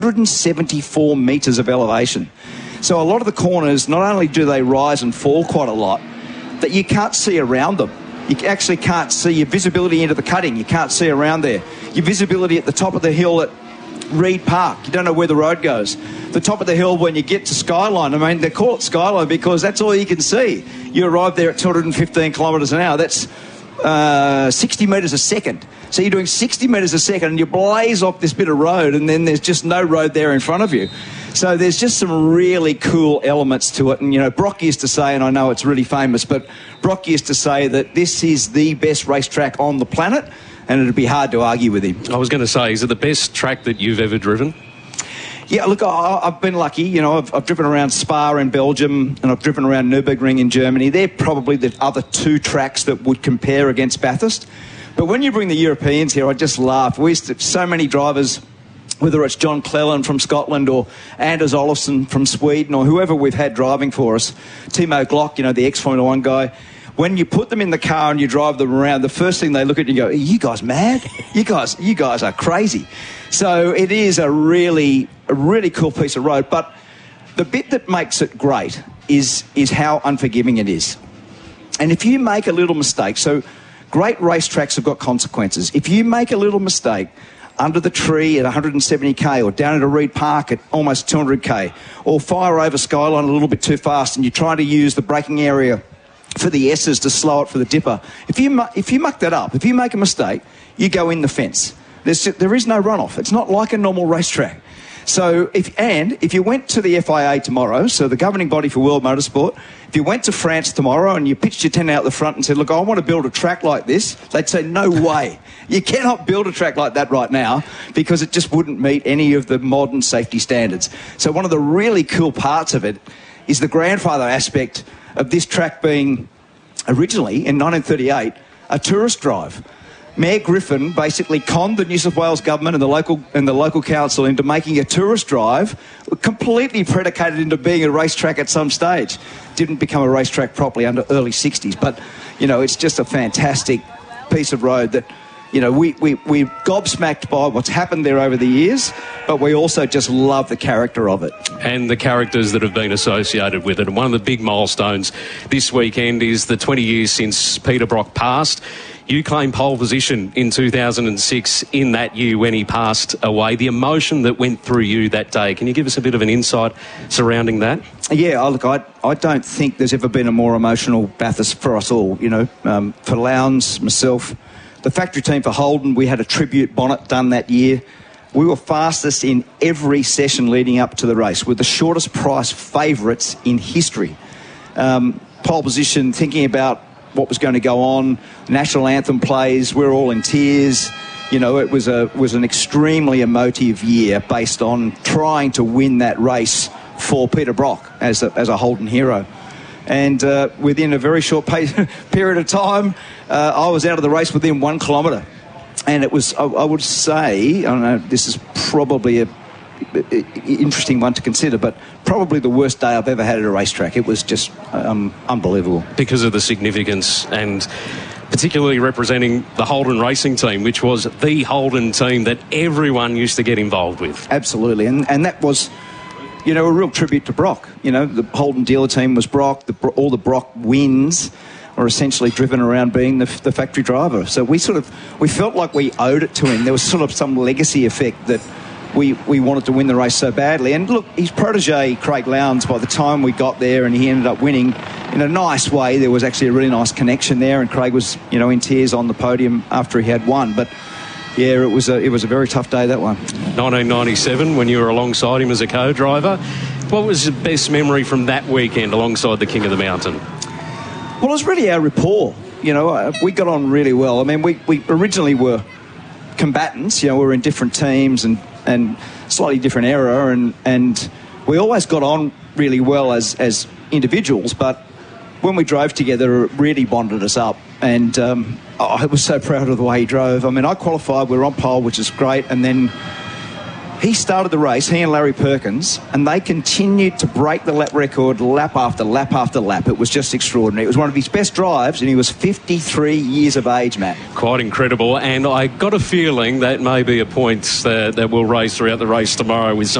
174 metres of elevation. So a lot of the corners, not only do they rise and fall quite a lot, that you can't see around them. You actually can't see your visibility into the cutting. You can't see around there. Your visibility at the top of the hill at Reed Park, you don't know where the road goes. The top of the hill when you get to Skyline, I mean, they call it Skyline because that's all you can see. You arrive there at 215 kilometres an hour. That's 60 metres a second. So you're doing 60 metres a second and you blaze off this bit of road and then there's just no road there in front of you. So there's just some really cool elements to it. And, you know, Brock used to say, and I know it's really famous, but Brock used to say that this is the best racetrack on the planet, and it'd be hard to argue with him. I was going to say, is it the best track that you've ever driven? Yeah, look, I've been lucky. You know, I've driven around Spa in Belgium and I've driven around Nürburgring in Germany. They're probably the other two tracks that would compare against Bathurst. But when you bring the Europeans here, I just laugh. We used to, so many drivers, whether it's John Cleland from Scotland or Anders Olofsson from Sweden or whoever we've had driving for us, Timo Glock, you know, the ex-Formula 1 guy, when you put them in the car and you drive them around, the first thing they look at you and go, are you guys mad? You guys are crazy. So it is a really cool piece of road. But the bit that makes it great is how unforgiving it is. And if you make a little mistake, so great racetracks have got consequences. If you make a little mistake under the tree at 170k or down at a Reed Park at almost 200k or fire over Skyline a little bit too fast and you're trying to use the braking area for the S's to slow it for the dipper, if you muck that up, if you make a mistake, you go in the fence. There is no runoff. It's not like a normal racetrack. So if you went to the FIA tomorrow, so the governing body for world motorsport, if you went to France tomorrow and you pitched your tent out the front and said, look, I want to build a track like this, they'd say, no way. You cannot build a track like that right now because it just wouldn't meet any of the modern safety standards. So one of the really cool parts of it is the grandfather aspect of this track being originally, in 1938, a tourist drive. Mayor Griffin basically conned the New South Wales government and the local council into making a tourist drive, completely predicated into being a racetrack at some stage. Didn't become a racetrack properly under early 60s, but, you know, it's just a fantastic piece of road that, you know, we're gobsmacked by what's happened there over the years, but we also just love the character of it. And the characters that have been associated with it. And one of the big milestones this weekend is the 20 years since Peter Brock passed. You claimed pole position in 2006 in that year when he passed away. The emotion that went through you that day, can you give us a bit of an insight surrounding that? Yeah, look, I don't think there's ever been a more emotional Bathurst for us all, you know, for Lowndes, myself, the factory team for Holden. We had a tribute bonnet done that year. We were fastest in every session leading up to the race. We're the shortest price favourites in history. Pole position, thinking about what was going to go on, national anthem plays, we're all in tears. You know, it was an extremely emotive year based on trying to win that race for Peter Brock as a Holden hero. And within a very short period of time, I was out of the race within 1 kilometre. And it was, I would say, I don't know, this is probably an interesting one to consider, but probably the worst day I've ever had at a racetrack. It was just unbelievable. Because of the significance and particularly representing the Holden racing team, which was the Holden team that everyone used to get involved with. Absolutely. And that was, you know, a real tribute to Brock. You know, the Holden dealer team was Brock. All the Brock wins are essentially driven around being the factory driver. So we felt like we owed it to him. There was sort of some legacy effect that we wanted to win the race so badly. And look, his protege, Craig Lowndes, by the time we got there and he ended up winning in a nice way, there was actually a really nice connection there, and Craig was, you know, in tears on the podium after he had won. But yeah, it was a very tough day, that one. 1997, when you were alongside him as a co-driver, what was the best memory from that weekend alongside the King of the Mountain? Well, it was really our rapport. You know, we got on really well. I mean, we originally were combatants. You know, we were in different teams and slightly different era, and we always got on really well as individuals. But when we drove together, it really bonded us up. And I was so proud of the way he drove. I mean, I qualified. We were on pole, which is great, and then He started the race, he and Larry Perkins, and they continued to break the lap record lap after lap after lap. It was just extraordinary. It was one of his best drives, and he was 53 years of age, Matt. Quite incredible, and I got a feeling that may be a point that we'll raise throughout the race tomorrow with some